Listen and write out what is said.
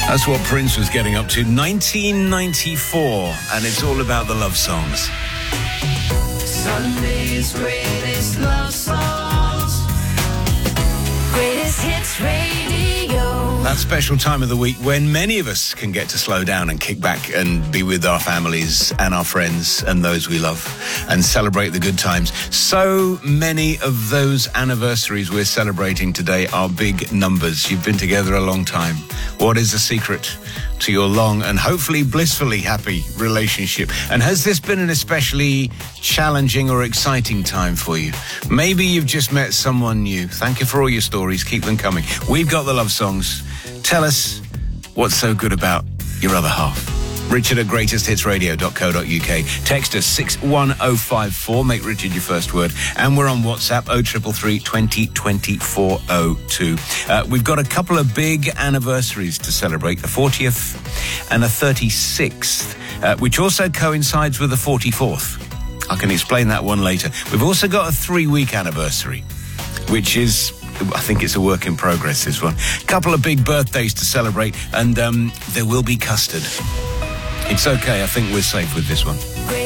That's what Prince was getting up to. 1994, and it's all about the love songs. Sunday's greatest love songs. Greatest hits radio. That special time of the week when many of us can get to slow down and kick back and be with our families and our friends and those we love and celebrate the good times. So many of those anniversaries we're celebrating today are big numbers. You've been together a long time. What is the secret to your long and hopefully blissfully happy relationship? And has this been an especially challenging or exciting time for you? Maybe you've just met someone new. Thank you for all your stories. Keep them coming. We've got the love songs. Tell us what's so good about your other half. Richard at greatesthitsradio.co.uk. Text us 61054. Make Richard your first word. And we're on WhatsApp 0333 20 20 402. We've got a couple of big anniversaries to celebrate, a 40th and a 36th, which also coincides with the 44th. I can explain that one later. We've also got a 3-week anniversary, which is, I think it's a work in progress, this one. Couple of big birthdays to celebrate, and there will be custard. It's okay, I think we're safe with this one.